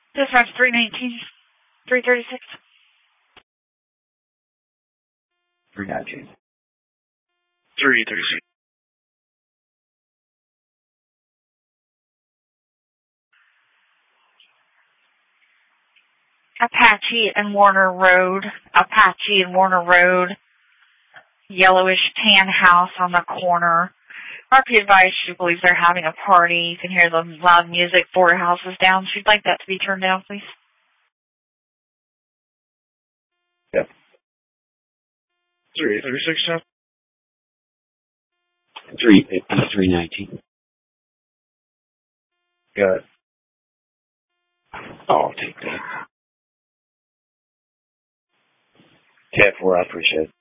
Dispatch 319, 336. 319. 336. Apache and Warner Road. Apache and Warner Road. Yellowish tan house on the corner. RP advised she believes they're having a party. You can hear the loud music 4 houses down. She'd like that to be turned down, please. Yep. 336, sir. 350, 319. Good. Oh, I'll take that. 10-4, I appreciate it.